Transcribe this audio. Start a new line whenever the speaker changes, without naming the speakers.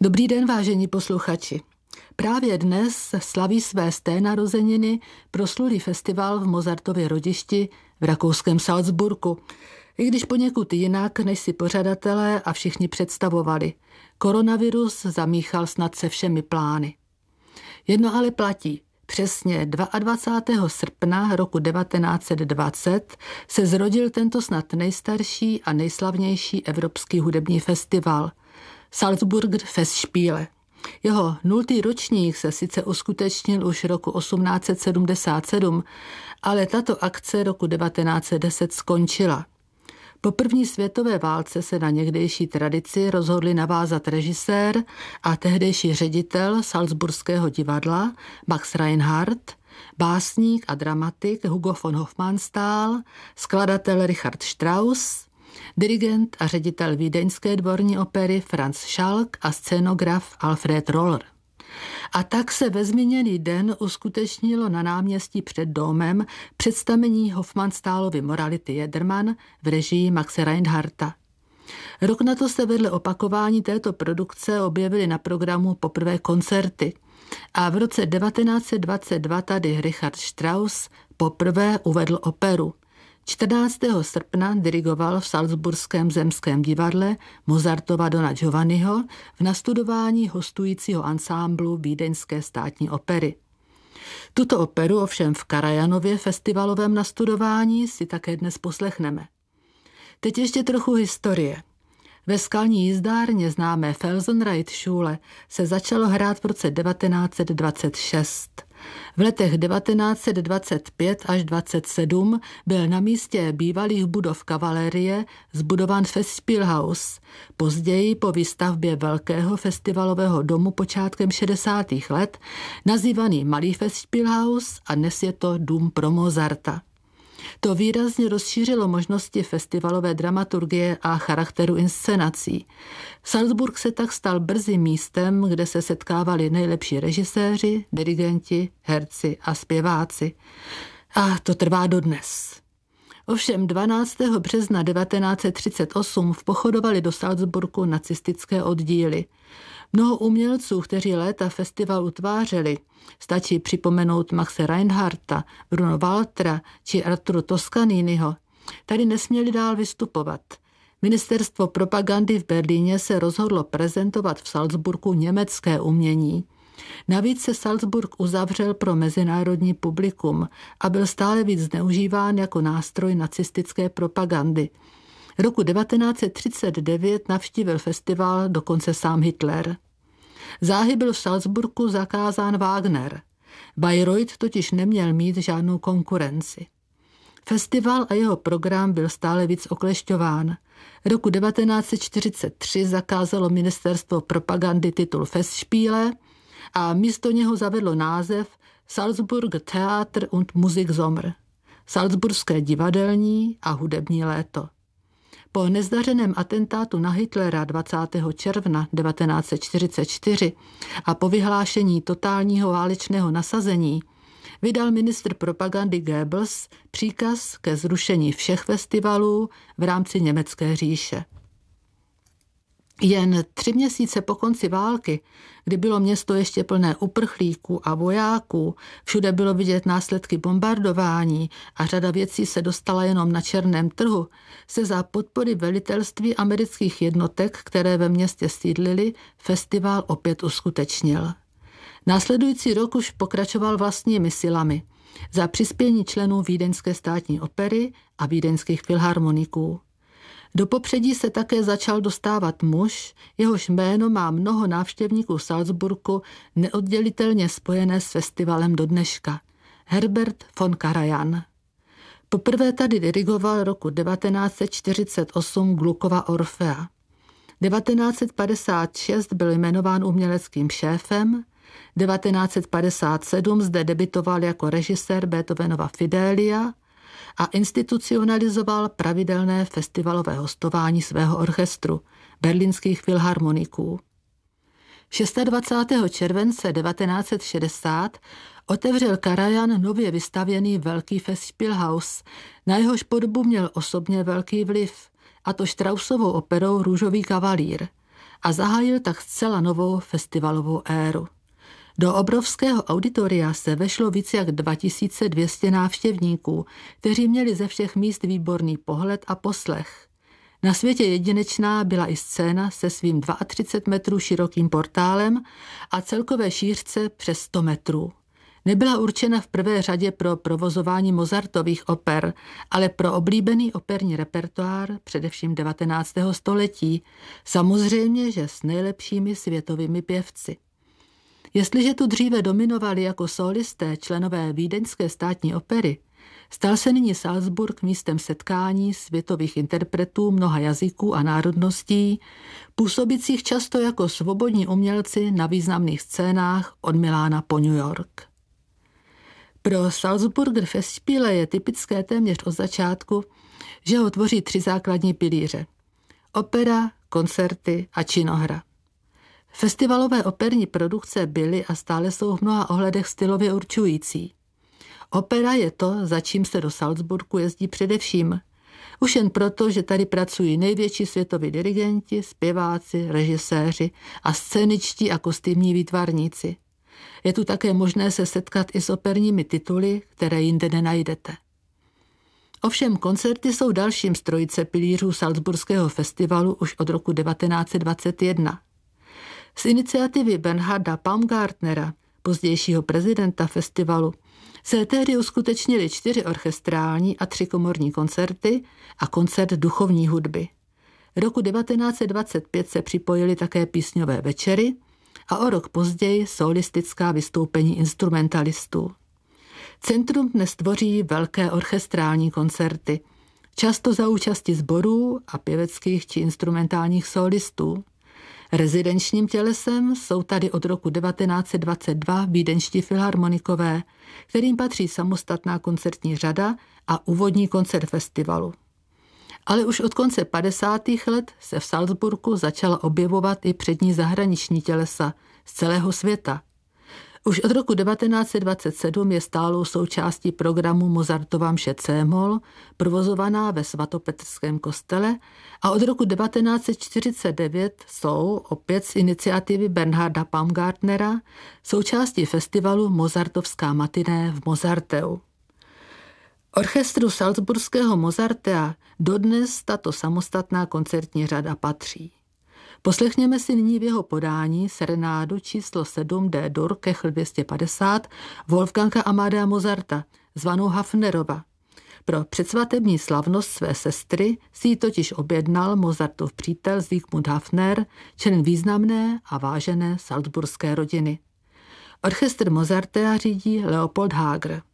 Dobrý den, vážení posluchači. Právě dnes slaví své 100. narozeniny proslulý festival v Mozartově Hradišti v rakouském Salzburgu. I když poněkud jinak, než si pořadatelé a všichni představovali. Koronavirus zamíchal snad se všemi plány. Jedno ale platí. Přesně 22. srpna roku 1920 se zrodil tento snad nejstarší a nejslavnější evropský hudební festival Salzburger Festspiele. Jeho 0. ročník se sice uskutečnil už roku 1877, ale tato akce roku 1910 skončila. Po první světové válce se na někdejší tradici rozhodli navázat režisér a tehdejší ředitel Salzburského divadla Max Reinhardt, básník a dramatik Hugo von Hofmannsthal, skladatel Richard Strauss, dirigent a ředitel vídeňské dvorní opery Franz Schalk a scénograf Alfred Roller. A tak se ve zmíněný den uskutečnilo na náměstí před domem představení Hofmannsthalovy Morality Jedermann v režii Maxe Reinhardta. Rok na to se vedle opakování této produkce objevily na programu poprvé koncerty a v roce 1922 tady Richard Strauss poprvé uvedl operu. 14. srpna dirigoval v Salzburském zemském divadle Mozartova Dona Giovanniho v nastudování hostujícího ansámblu Vídeňské státní opery. Tuto operu ovšem v Karajanově festivalovém nastudování si také dnes poslechneme. Teď ještě trochu historie. Ve skalní jízdárně známé Felsenreitschule se začalo hrát v roce 1926. V letech 1925 až 27 byl na místě bývalých budov kavalerie zbudován Festspielhaus. Později po výstavbě velkého festivalového domu počátkem 60. let nazývaný Malý Festspielhaus a dnes je to dům pro Mozarta. To výrazně rozšířilo možnosti festivalové dramaturgie a charakteru inscenací. Salzburg se tak stal brzy místem, kde se setkávali nejlepší režiséři, dirigenti, herci a zpěváci. A to trvá dodnes. Ovšem 12. března 1938 vpochodovali do Salzburgu nacistické oddíly. Mnoho umělců, kteří léta festival utvářeli, stačí připomenout Maxe Reinhardta, Bruno Waltera či Arturo Toscaniniho, tady nesměli dál vystupovat. Ministerstvo propagandy v Berlíně se rozhodlo prezentovat v Salzburgu německé umění. Navíc se Salzburg uzavřel pro mezinárodní publikum a byl stále víc zneužíván jako nástroj nacistické propagandy. Roku 1939 navštívil festival dokonce sám Hitler. Záhy byl v Salzburgu zakázán Wagner. Bayreuth totiž neměl mít žádnou konkurenci. Festival a jeho program byl stále víc oklešťován. Roku 1943 zakázalo ministerstvo propagandy titul Festspiele a místo něho zavedlo název Salzburger Theater und Musiksommer, Salzburské divadelní a hudební léto. Po nezdařeném atentátu na Hitlera 20. června 1944 a po vyhlášení totálního válečného nasazení vydal ministr propagandy Goebbels příkaz ke zrušení všech festivalů v rámci Německé říše. Jen 3 měsíce po konci války, kdy bylo město ještě plné uprchlíků a vojáků, všude bylo vidět následky bombardování a řada věcí se dostala jenom na černém trhu, se za podpory velitelství amerických jednotek, které ve městě sídlily, festival opět uskutečnil. Následující rok už pokračoval vlastními silami za přispění členů Vídeňské státní opery a vídeňských filharmoniků. Do popředí se také začal dostávat muž, jehož jméno má mnoho návštěvníků Salzburgu neoddělitelně spojené s festivalem do dneška. Herbert von Karajan. Poprvé tady dirigoval roku 1948 Gluckova Orfea. 1956 byl jmenován uměleckým šéfem, 1957 zde debutoval jako režisér Beethovenova Fidelia a institucionalizoval pravidelné festivalové hostování svého orchestru, berlínských filharmoniků. 26. července 1960 otevřel Karajan nově vystavěný velký Festspielhaus, na jehož podobu měl osobně velký vliv, a to Straussovou operou Růžový kavalír. a zahájil tak zcela novou festivalovou éru. Do obrovského auditoria se vešlo více jak 2200 návštěvníků, kteří měli ze všech míst výborný pohled a poslech. Na světě jedinečná byla i scéna se svým 32 metrů širokým portálem a celkové šířce přes 100 metrů. Nebyla určena v prvé řadě pro provozování Mozartových oper, ale pro oblíbený operní repertoár především 19. století, samozřejmě, že s nejlepšími světovými pěvci. Jestliže tu dříve dominovali jako solisté členové Vídeňské státní opery, stal se nyní Salzburg místem setkání světových interpretů mnoha jazyků a národností, působících často jako svobodní umělci na významných scénách od Milána po New York. Pro Salzburger Festspiele je typické téměř od začátku, že ho tvoří 3 základní pilíře. Opera, koncerty a činohra. Festivalové operní produkce byly a stále jsou v mnoha ohledech stylově určující. Opera je to, za čím se do Salzburgu jezdí především. Už jen proto, že tady pracují největší světoví dirigenti, zpěváci, režiséři a scéničtí a kostýmní výtvarníci. Je tu také možné se setkat i s operními tituly, které jinde nenajdete. Ovšem koncerty jsou dalším z trojice pilířů Salzburského festivalu už od roku 1921. Z iniciativy Bernharda Baumgartnera, pozdějšího prezidenta festivalu, se tehdy uskutečnily 4 orchestrální a 3 komorní koncerty a koncert duchovní hudby. Roku 1925 se připojily také písňové večery a o rok později solistická vystoupení instrumentalistů. Centrum dnes tvoří velké orchestrální koncerty, často za účasti sborů a pěveckých či instrumentálních solistů. Rezidenčním tělesem jsou tady od roku 1922 vídeňští filharmonikové, kterým patří samostatná koncertní řada a úvodní koncert festivalu. Ale už od konce 50. let se v Salzburgu začala objevovat i přední zahraniční tělesa z celého světa. Už od roku 1927 je stálou součástí programu Mozartova mše C-moll, provozovaná ve svatopetrském kostele, a od roku 1949 jsou, opět z iniciativy Bernharda Baumgartnera, součástí festivalu Mozartovská matiné v Mozarteu. Orchestru Salzburského Mozartea dodnes tato samostatná koncertní řada patří. Poslechněme si nyní v jeho podání serenádu číslo 7 D-dur Kechl 250 Wolfganga Amadea Mozarta, zvanou Hafnerova. Pro předsvatební slavnost své sestry si ji totiž objednal Mozartův přítel Siegmund Hafner, člen významné a vážené salzburské rodiny. Orchestr Mozartea řídí Leopold Hager.